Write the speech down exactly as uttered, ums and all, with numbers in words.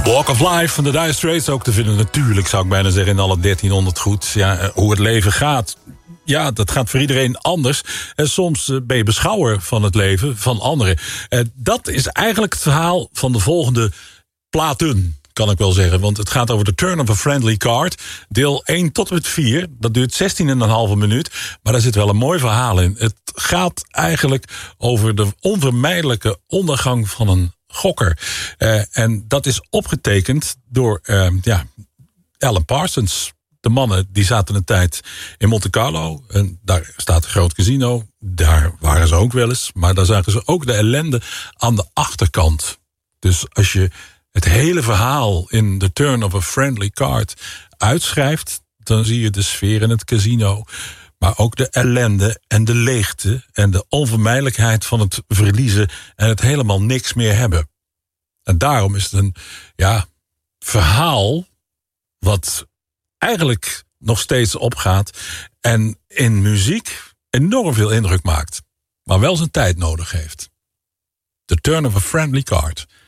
Walk of Life van de Dire Straits ook te vinden. Natuurlijk, zou ik bijna zeggen, in alle dertienhonderd goed. Ja, hoe het leven gaat, ja, dat gaat voor iedereen anders. En soms ben je beschouwer van het leven van anderen. Dat is eigenlijk het verhaal van de volgende platen, kan ik wel zeggen. Want het gaat over The Turn of a Friendly Card. Deel één tot en met vier. Dat duurt zestien en een halve minuut. Maar daar zit wel een mooi verhaal in. Het gaat eigenlijk over de onvermijdelijke ondergang van een gokker. Uh, en dat is opgetekend door uh, ja, Alan Parsons. De mannen die zaten een tijd in Monte Carlo. En daar staat een groot casino. Daar waren ze ook wel eens. Maar daar zagen ze ook de ellende aan de achterkant. Dus als je het hele verhaal in The Turn of a Friendly Card uitschrijft, dan zie je de sfeer in het casino. Maar ook de ellende en de leegte en de onvermijdelijkheid van het verliezen en het helemaal niks meer hebben. En daarom is het een ja, verhaal wat eigenlijk nog steeds opgaat en in muziek enorm veel indruk maakt. Maar wel zijn tijd nodig heeft. The Turn of a Friendly Card.